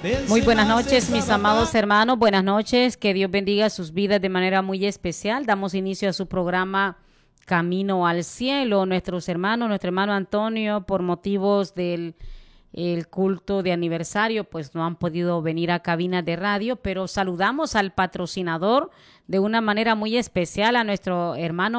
Muy buenas noches, mis amados hermanos. Buenas noches. Que Dios bendiga sus vidas de manera muy especial. Damos inicio a su programa Camino al Cielo. Nuestro hermano Antonio, por motivos del culto de aniversario, pues no han podido venir a cabina de radio, pero saludamos al patrocinador de una manera muy especial, a nuestro hermano